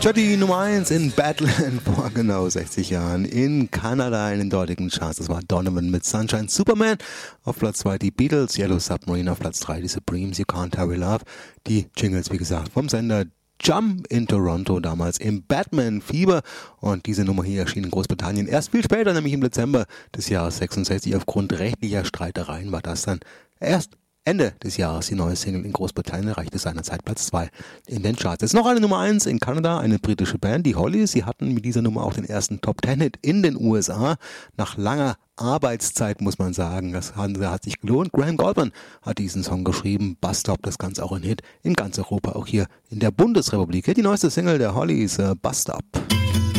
Die Nummer 1 in Badland vor genau 60 Jahren in Kanada in den dortigen Charts. Das war Donovan mit Sunshine Superman. Auf Platz 2 die Beatles, Yellow Submarine. Auf Platz 3 die Supremes, You Can't Hurry Love. Die Jingles, wie gesagt, vom Sender Jump in Toronto, damals im Batman-Fieber. Und diese Nummer hier erschien in Großbritannien erst viel später, nämlich im Dezember des Jahres 66. Aufgrund rechtlicher Streitereien war das dann erst Ende des Jahres die neue Single in Großbritannien, erreichte seinerzeit Platz 2 in den Charts. Jetzt noch eine Nummer 1 in Kanada, eine britische Band, die Hollies. Sie hatten mit dieser Nummer auch den ersten Top-10-Hit in den USA. Nach langer Arbeitszeit, muss man sagen. Das hat sich gelohnt. Graham Gouldman hat diesen Song geschrieben. Bus Stop, das Ganze auch ein Hit in ganz Europa, auch hier in der Bundesrepublik. Hier die neueste Single der Hollies, Bus Stop.